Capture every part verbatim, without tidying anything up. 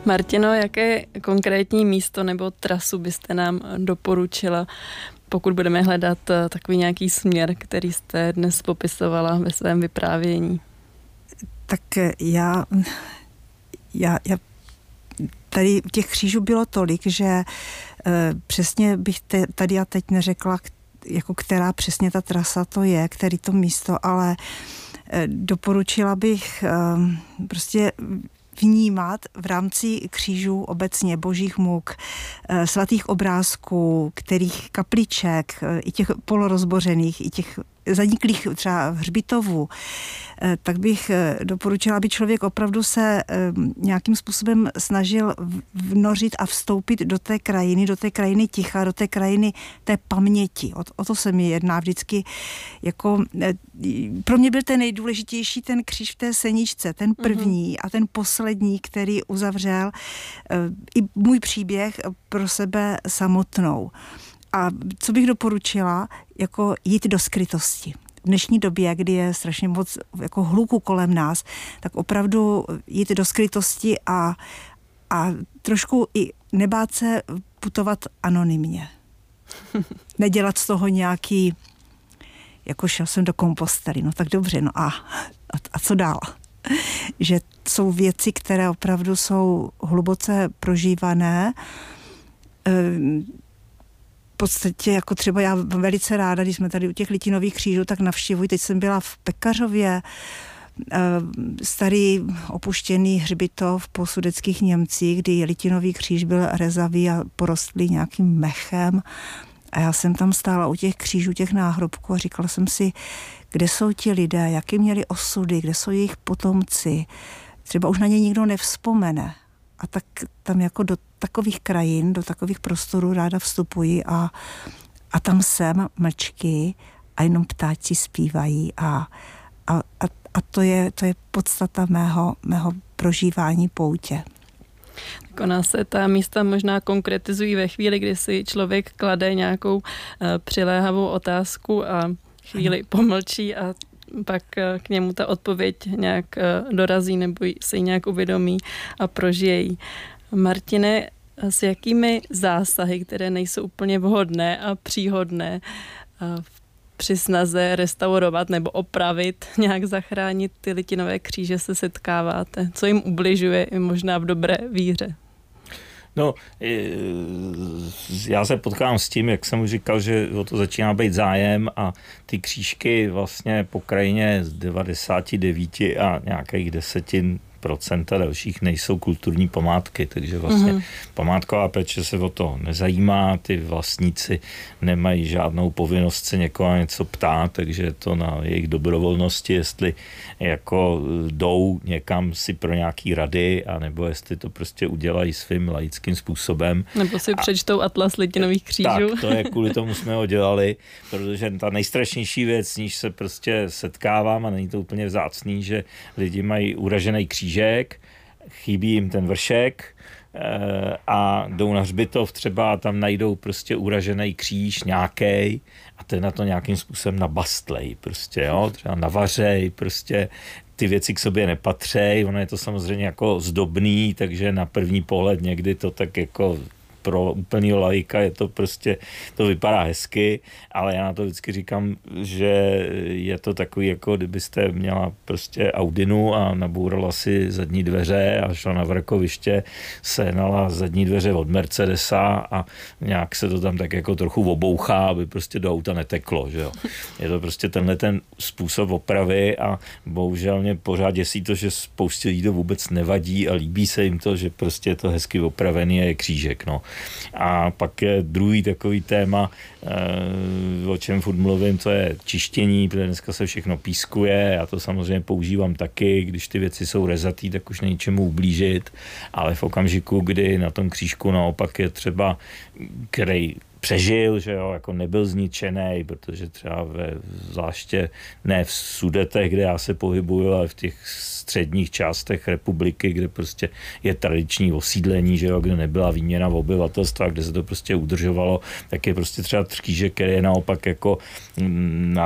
Martino, jaké konkrétní místo nebo trasu byste nám doporučila, pokud budeme hledat takový nějaký směr, který jste dnes popisovala ve svém vyprávění? Tak já, já, já tady těch křížů bylo tolik, že e, přesně bych te, tady a teď neřekla, jako která přesně ta trasa to je, který to místo, ale e, doporučila bych e, prostě vnímat v rámci křížů obecně božích muk, svatých obrázků, kterých kapliček, i těch polorozbořených, i těch zaniklých třeba hřbitovů, tak bych doporučila, aby člověk opravdu se nějakým způsobem snažil vnořit a vstoupit do té krajiny, do té krajiny ticha, do té krajiny té paměti. O, o to se mi jedná vždycky. Jako, pro mě byl ten nejdůležitější ten kříž v té Seničce, ten první mm-hmm. a ten poslední, který uzavřel i můj příběh pro sebe samotnou. A co bych doporučila, jako jít do skrytosti. V dnešní době, kdy je strašně moc jako hluku kolem nás, tak opravdu jít do skrytosti a, a trošku i nebát se putovat anonymně. Nedělat z toho nějaký, jako šel jsem do kompostely, no tak dobře, no a, a, a co dál? Že jsou věci, které opravdu jsou hluboce prožívané, v podstatě jako třeba já velice ráda, když jsme tady u těch Litinových křížů, tak navštěvuji. Teď jsem byla v Pekařově, starý opuštěný hřbitov po sudetských Němcích, kdy Litinový kříž byl rezavý a porostlý nějakým mechem. A já jsem tam stála u těch křížů, těch náhrobků a říkala jsem si, kde jsou ti lidé, jaké měli osudy, kde jsou jejich potomci. Třeba už na ně nikdo nevzpomene. A tak tam jako do takových krajin, do takových prostorů ráda vstupuji a, a tam jsem mlčky a jenom ptáci zpívají a, a, a, a to, je, to je podstata mého, mého prožívání poutě. Tak ona se ta místa možná konkretizují ve chvíli, kdy si člověk klade nějakou uh, přiléhavou otázku a chvíli ano. pomlčí a pak k němu ta odpověď nějak dorazí nebo se ji nějak uvědomí a prožije ji. Martine, s jakými zásahy, které nejsou úplně vhodné a příhodné při snaze restaurovat nebo opravit, nějak zachránit ty Litinové kříže se setkáváte? Co jim ubližuje i možná v dobré víře? No, já se potkám s tím, jak jsem už říkal, že o to začíná být zájem a ty křížky vlastně po krajině z devadesát devět a nějakých desetin procenta dalších nejsou kulturní památky, takže vlastně mm-hmm. památková péče se o to nezajímá, ty vlastníci nemají žádnou povinnost se někoho něco ptát, takže je to na jejich dobrovolnosti, jestli jako jdou někam si pro nějaký rady, anebo jestli to prostě udělají svým laickým způsobem. Nebo si a, přečtou Atlas Litinových křížů. Tak, to je kvůli tomu jsme ho dělali, protože ta nejstrašnější věc, s níž se prostě setkávám a není to úplně vzácný, že lidi mají uražený kříž, chybí jim ten vršek a jdou na hřbitov třeba a tam najdou prostě uražený kříž nějakej a ten na to nějakým způsobem nabastlej prostě, jo, třeba navařej, prostě ty věci k sobě nepatřej, ono je to samozřejmě jako zdobný, takže na první pohled někdy to tak jako pro úplnýho laika je to prostě, to vypadá hezky, ale já na to vždycky říkám, že je to takový, jako kdybyste měla prostě Audinu a nabourala si zadní dveře a šla na vrkoviště, sehnala zadní dveře od Mercedesa a nějak se to tam tak jako trochu obouchá, aby prostě do auta neteklo, že jo. Je to prostě tenhle ten způsob opravy a bohužel mě pořád děsí to, že spoustě lidí to vůbec nevadí a líbí se jim to, že prostě je to hezky opravený a je křížek, no. A pak je druhý takový téma, o čem furt mluvím, to je čištění, protože dneska se všechno pískuje, já to samozřejmě používám taky, když ty věci jsou rezatý, tak už není čemu ublížit, ale v okamžiku, kdy na tom křížku naopak je třeba, který přežil, že jo, jako nebyl zničený, protože třeba ve, zvláště ne v Sudetech, kde já se pohybuju, ale v těch středních částech republiky, kde prostě je tradiční osídlení, že jo, kde nebyla výměna v obyvatelstva, kde se to prostě udržovalo, tak je prostě třeba křížek, který je naopak jako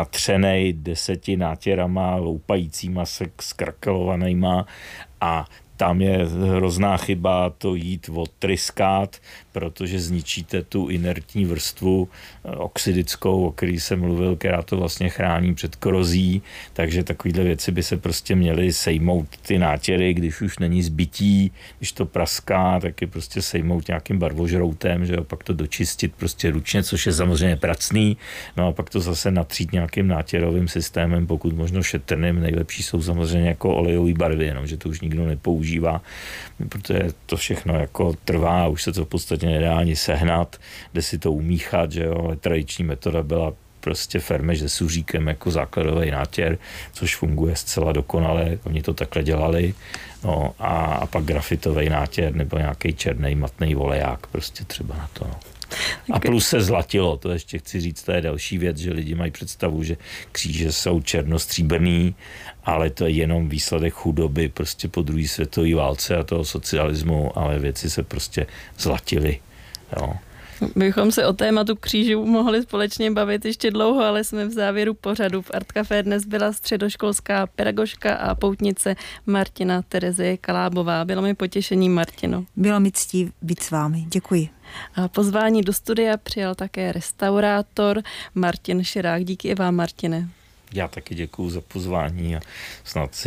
natřenej deseti nátěrama, loupajícíma se skrakelovanýma a tam je hrozná chyba to jít odtryskat, protože zničíte tu inertní vrstvu oxidickou, o který jsem mluvil, která to vlastně chrání před korozí, takže takovýhle věci by se prostě měly sejmout ty nátěry, když už není zbytí, když to praská, tak je prostě sejmout nějakým barvožroutem, že jo, pak to dočistit prostě ručně, což je samozřejmě pracný, no a pak to zase natřít nějakým nátěrovým systémem, pokud možno šetrným, nejlepší jsou samozřejmě jako olejové barvy, jenomže to už nikdo nepoužívá, protože to všechno jako trvá, už se to v podstatě nedá ani sehnat, jde si to umíchat, že jo, ale tradiční metoda byla prostě fermež se suříkem jako základový nátěr, což funguje zcela dokonale, oni to takhle dělali, no a, a pak grafitový nátěr nebo nějaký černý matný oleják prostě třeba na to, no. A plus se zlatilo, to ještě chci říct, to je další věc, že lidi mají představu, že kříže jsou černostříbrný, ale to je jenom výsledek chudoby prostě po druhé světové válce a toho socialismu, ale věci se prostě zlatily. Jo. Bychom se o tématu křížů mohli společně bavit ještě dlouho, ale jsme v závěru pořadu. V Art Café dnes byla středoškolská pedagožka a poutnice Martina Terezie Kalábová. Bylo mi potěšení, Martino. Bylo mi ctí být s vámi. Děkuji. A pozvání do studia přijal také restaurátor Martin Širák. Díky i vám, Martine. Já taky děkuju za pozvání a snad si